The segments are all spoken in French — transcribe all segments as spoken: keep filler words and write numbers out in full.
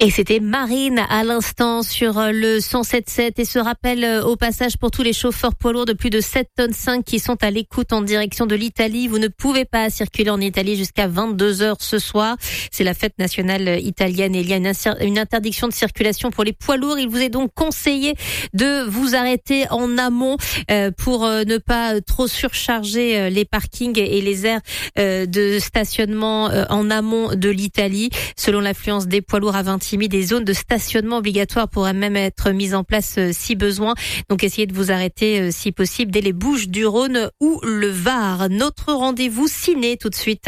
Et c'était Marine à l'instant sur le cent sept sept. Et ce rappel au passage pour tous les chauffeurs poids lourds de plus de sept tonnes cinq qui sont à l'écoute en direction de l'Italie. Vous ne pouvez pas circuler en Italie jusqu'à vingt-deux heures ce soir. C'est la fête nationale italienne et il y a une, une interdiction de circulation pour les poids lourds. Il vous est donc conseillé de vous arrêter en amont euh, pour euh, ne pas trop surcharger euh, les parkings et les aires euh, de stationnement euh, en amont de l'Italie. Selon l'affluence des poids lourds à Vintimille, des zones de stationnement obligatoires pourraient même être mises en place euh, si besoin. Donc essayez de vous arrêter euh, si possible dès les Bouches-du-Rhône ou le Var. Notre rendez-vous ciné tout de suite.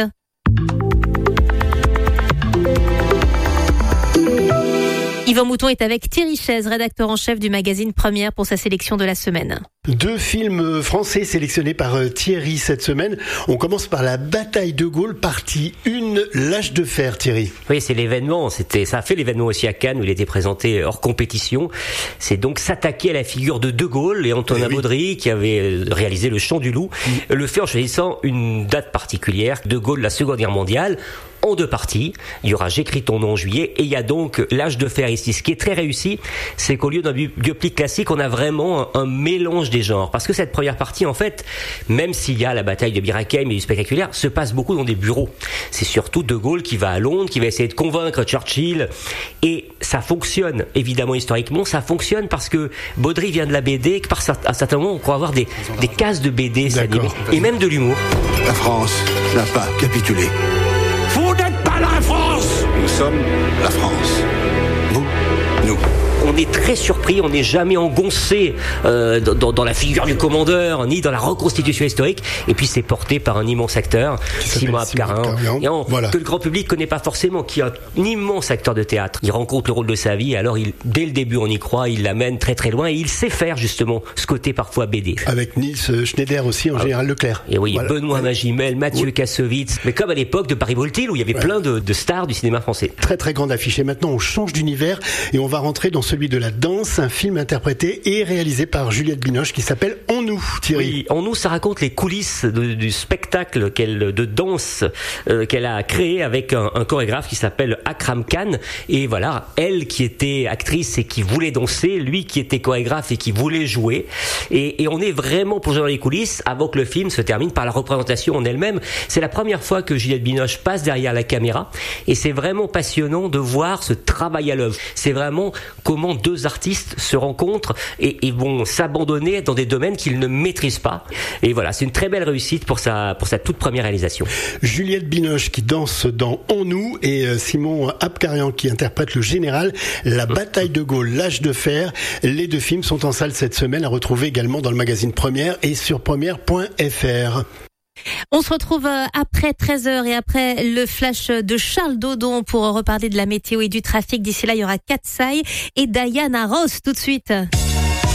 Yvan Mouton est avec Thierry Chaise, rédacteur en chef du magazine Première pour sa sélection de la semaine. Deux films français sélectionnés par Thierry cette semaine. On commence par La Bataille de Gaulle, partie un, L'âge de fer, Thierry. Oui, c'est l'événement. C'était, ça a fait l'événement aussi à Cannes où il était présenté hors compétition. C'est donc s'attaquer à la figure de De Gaulle et Antonin oui. Baudry qui avait réalisé Le Chant du Loup. Mm. Le fait en choisissant une date particulière. De Gaulle, la Seconde Guerre mondiale. En deux parties, il y aura J'écris ton nom en juillet et il y a donc L'âge de fer ici. Ce qui est très réussi, c'est qu'au lieu d'un biopic classique, on a vraiment un, un mélange des genres. Parce que cette première partie, en fait, même s'il y a la bataille de Bir Hakeim et du spectaculaire, se passe beaucoup dans des bureaux. C'est surtout De Gaulle qui va à Londres, qui va essayer de convaincre Churchill. Et ça fonctionne, évidemment, historiquement. Ça fonctionne parce que Baudry vient de la B D et que par un certain moment, on croit avoir des, des cases de B D s'animer. Et même de l'humour. La France n'a pas capitulé. Vous n'êtes pas la France! Nous sommes la France. Vous, nous. On est très surpris, on n'est jamais engoncé euh, dans, dans la figure du commandeur, ni dans la reconstitution historique. Et puis c'est porté par un immense acteur, Simon Abkarin, voilà. que le grand public connaît pas forcément, qui est un immense acteur de théâtre. Il rencontre le rôle de sa vie, alors il, dès le début on y croit, il l'amène très très loin et il sait faire justement ce côté parfois B D. Avec Niels Schneider aussi en ah, général Leclerc. Et oui, voilà. Benoît ouais. Magimel, Mathieu oui. Kassovitz, mais comme à l'époque de Paris-Voltil où il y avait ouais. plein de, de stars du cinéma français. Très très grande affiche. Et maintenant on change d'univers et on va rentrer dans celui de la danse, un film interprété et réalisé par Juliette Binoche qui s'appelle En nous, Thierry. Oui, En nous, ça raconte les coulisses de, du spectacle qu'elle, de danse euh, qu'elle a créé avec un, un chorégraphe qui s'appelle Akram Khan. Et voilà, elle qui était actrice et qui voulait danser, lui qui était chorégraphe et qui voulait jouer. Et, et on est vraiment plongé dans les coulisses avant que le film se termine par la représentation en elle-même. C'est la première fois que Juliette Binoche passe derrière la caméra et c'est vraiment passionnant de voir ce travail à l'œuvre. C'est vraiment comment deux artistes se rencontrent et, et vont s'abandonner dans des domaines qu'ils ne maîtrisent pas. Et voilà, c'est une très belle réussite pour sa, pour sa toute première réalisation. Juliette Binoche qui danse dans En nous et Simon Abkarian qui interprète le général. La Bataille de Gaulle, L'âge de fer. Les deux films sont en salle cette semaine, à retrouver également dans le magazine Première et sur première point f r. On se retrouve après treize heures et après le flash de Charles Dodon pour reparler de la météo et du trafic. D'ici là, il y aura Katsai et Diana Ross tout de suite.